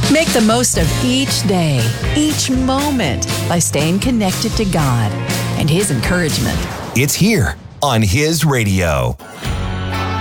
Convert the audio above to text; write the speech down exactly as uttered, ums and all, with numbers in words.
Make the most of each day, each moment by staying connected to God and His encouragement. It's here on His radio.